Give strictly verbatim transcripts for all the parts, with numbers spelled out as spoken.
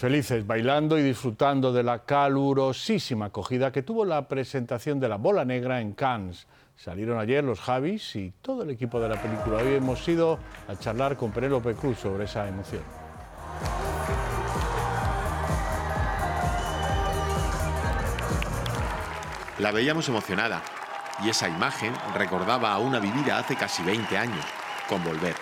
Felices, bailando y disfrutando de la calurosísima acogida que tuvo la presentación de La Bola Negra en Cannes. Salieron ayer los Javis y todo el equipo de la película. Hoy hemos ido a charlar con Penélope Cruz sobre esa emoción. La veíamos emocionada y esa imagen recordaba a una vivida hace casi veinte años, con Volver.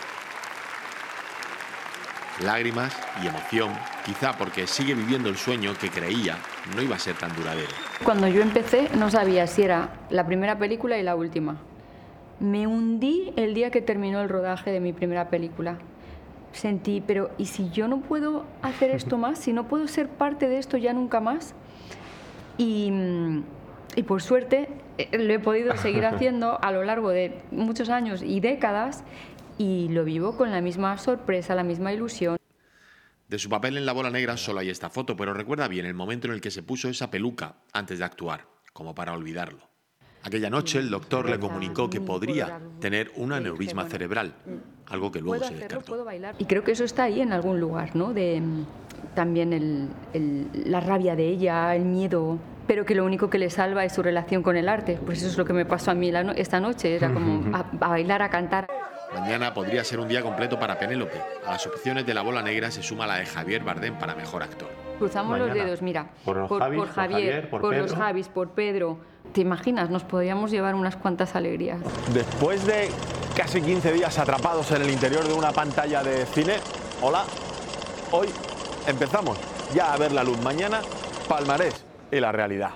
Lágrimas y emoción, quizá porque sigue viviendo el sueño que creía no iba a ser tan duradero. Cuando yo empecé no sabía si era la primera película y la última. Me hundí el día que terminó el rodaje de mi primera película. Sentí, pero ¿y si yo no puedo hacer esto más? ¿Si no puedo ser parte de esto ya nunca más? Y, y por suerte lo he podido seguir haciendo a lo largo de muchos años y décadas, y lo vivo con la misma sorpresa, la misma ilusión. De su papel en La Bola Negra solo hay esta foto, pero recuerda bien el momento en el que se puso esa peluca antes de actuar, como para olvidarlo. Aquella noche el doctor le comunicó que podría tener un aneurisma cerebral, algo que luego se descartó. Y creo que eso está ahí en algún lugar, ¿no? De, también el, el, la rabia de ella, el miedo, pero que lo único que le salva es su relación con el arte. Pues eso es lo que me pasó a mí la no esta noche, era como a, a bailar, a cantar. Mañana podría ser un día completo para Penélope. A las opciones de La Bola Negra se suma la de Javier Bardem para mejor actor. Cruzamos Mañana. los dedos, mira, por, los por, Javis, por Javier, por, Javier, por, por los Javis, por Pedro. ¿Te imaginas? Nos podríamos llevar unas cuantas alegrías. Después de casi quince días atrapados en el interior de una pantalla de cine, hola, hoy empezamos ya a ver la luz. Mañana, palmarés y la realidad.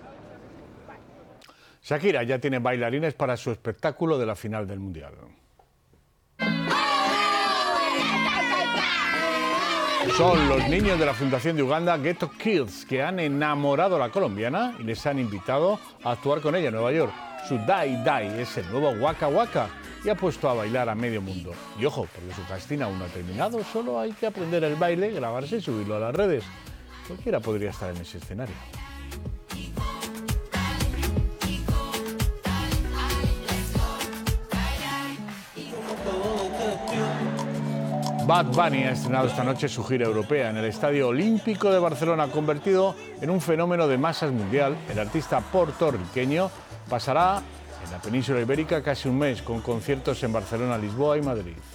Shakira ya tiene bailarines para su espectáculo de la final del Mundial. Son los niños de la Fundación de Uganda Ghetto Kids que han enamorado a la colombiana y les han invitado a actuar con ella en Nueva York. Su Dai Dai es el nuevo Waka Waka y ha puesto a bailar a medio mundo. Y ojo, porque su casting aún no ha terminado, solo hay que aprender el baile, grabarse y subirlo a las redes. Cualquiera podría estar en ese escenario. Bad Bunny ha estrenado esta noche su gira europea en el Estadio Olímpico de Barcelona, convertido en un fenómeno de masas mundial. El artista puertorriqueño pasará en la península ibérica casi un mes con conciertos en Barcelona, Lisboa y Madrid.